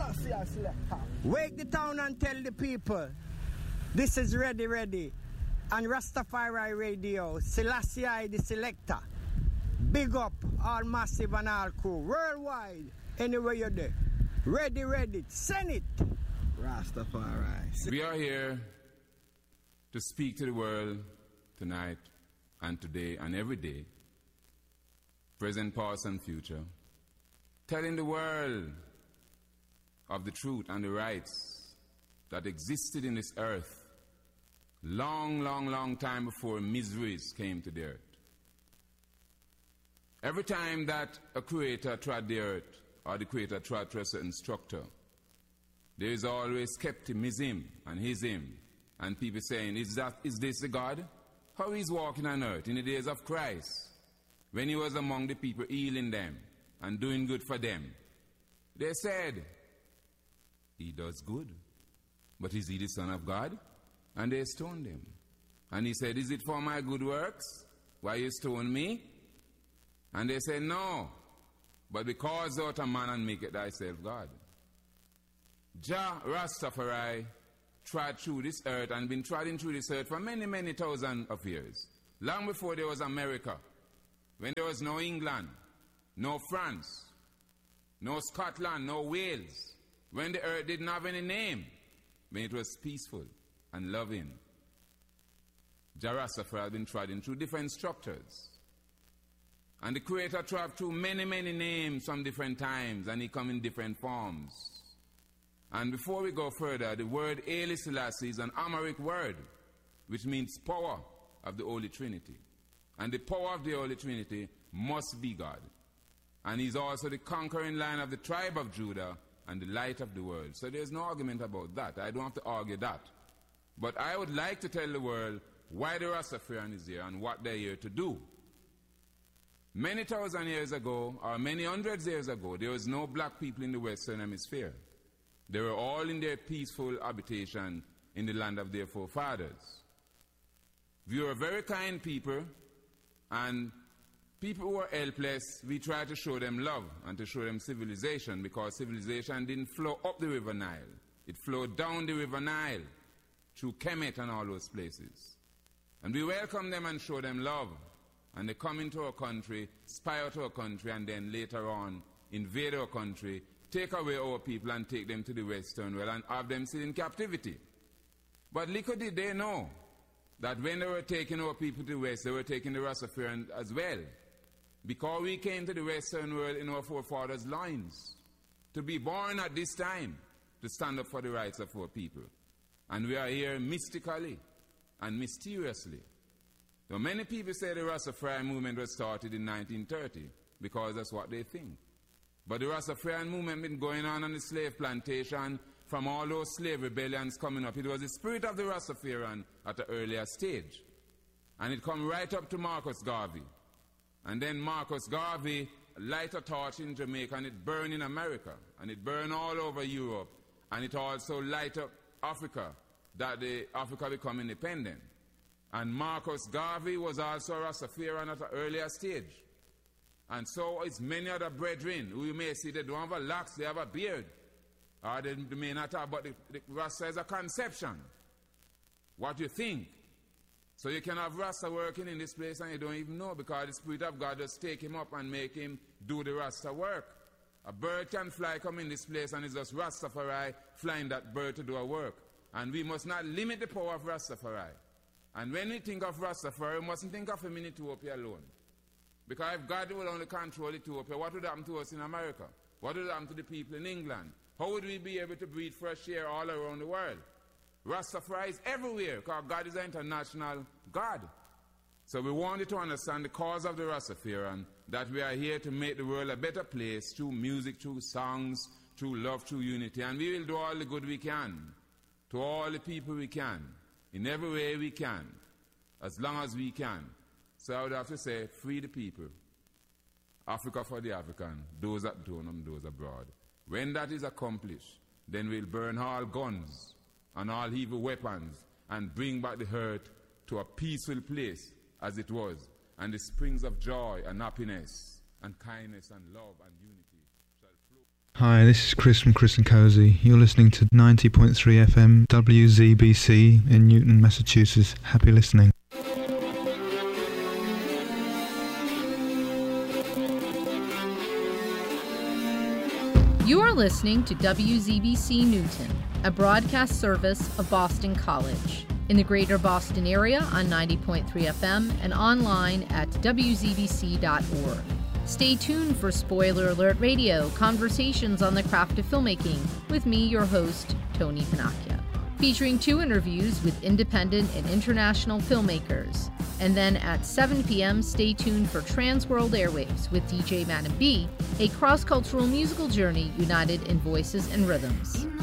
Wake the town and tell the people. This is Ready Ready. And Rastafari Radio. Selassie the selector. Big up all massive and all crew. Worldwide. Anywhere you're there. Ready Ready. Send it. Rastafari. We are here to speak to the world tonight and today and every day. Present, past and future. Telling the world of the truth and the rights that existed in this earth long time before miseries came to the earth. Every time that a creator trod the earth or the creator trod to a certain structure, there is always skepticism and hism and people saying, is this the God? How he's walking on earth in the days of Christ when he was among the people healing them and doing good for them? They said, he does good, but is he the Son of God? And they stoned him. And he said, is it for my good works? Why you stone me? And they said, no, but because out a man and make it thyself God. Jah Rastafari trod through this earth and been trodding through this earth for many thousands of years. Long before there was America, when there was no England, no France, no Scotland, no Wales, when the earth didn't have any name, when it was peaceful and loving. Jah Rastafari has been trodden through different structures. And the Creator trod through many names from different times, and he come in different forms. And before we go further, the word Haile Selassie is an Amharic word, which means power of the Holy Trinity. And the power of the Holy Trinity must be God. And he's also the conquering lion of the tribe of Judah and the light of the world. So there's no argument about that. I don't have to argue that. But I would like to tell the world why the Rastafarian is here and what they're here to do. Many thousand years ago, or many hundreds of years ago, there was no black people in the Western Hemisphere. They were all in their peaceful habitation in the land of their forefathers. We were very kind people, and people who were helpless, we tried to show them love and to show them civilization, because civilization didn't flow up the River Nile. It flowed down the River Nile through Kemet and all those places. And we welcome them and show them love. And they come into our country, spy out our country, and then later on invade our country, take away our people and take them to the Western world and have them sit in captivity. But little did they know that when they were taking our people to the West, they were taking the Rastafarian as well. Because we came to the Western world in our forefathers' lines, to be born at this time, to stand up for the rights of our people. And we are here mystically and mysteriously. Now, many people say the Rastafarian movement was started in 1930 because that's what they think. But the Rastafarian movement been going on the slave plantation from all those slave rebellions coming up. It was the spirit of the Rastafarian at an earlier stage. And it come right up to Marcus Garvey. And then Marcus Garvey light a torch in Jamaica and it burned in America. And it burned all over Europe. And it also light up Africa, that Africa become independent. And Marcus Garvey was also a Rastafarian at an earlier stage. And so is many other brethren who you may see they don't have a locks, they have a beard. Or they may not have, but the Rasta is a conception. What you think. So you can have Rasta working in this place and you don't even know, because the Spirit of God just take him up and make him do the Rasta work. A bird can fly, come in this place, and it's just Rastafari flying that bird to do a work. And we must not limit the power of Rastafari. And when we think of Rastafari, we mustn't think of him in Ethiopia alone. Because if God will only control Ethiopia, what would happen to us in America? What would happen to the people in England? How would we be able to breathe fresh air all around the world? Rastafari is everywhere, because God is an international God. So we want you to understand the cause of the Rastafarian, that we are here to make the world a better place through music, through songs, through love, through unity. And we will do all the good we can to all the people we can, in every way we can, as long as we can. So I would have to say, free the people. Africa for the African, those at home and those abroad. When that is accomplished, then we'll burn all guns and all evil weapons and bring back the earth to a peaceful place as it was, and the springs of joy and happiness and kindness and love and unity shall flow. Hi, this is Chris from Chris & Cozy. You're listening to 90.3 FM WZBC in Newton, Massachusetts. Happy listening. You are listening to WZBC Newton, a broadcast service of Boston College. In the greater Boston area on 90.3 FM and online at WZBC.org. Stay tuned for Spoiler Alert Radio, conversations on the craft of filmmaking, with me, your host, Tony Panacchia, featuring 2 interviews with independent and international filmmakers. And then at 7 p.m., stay tuned for Transworld Airwaves with DJ Madam B, a cross-cultural musical journey united in voices and rhythms.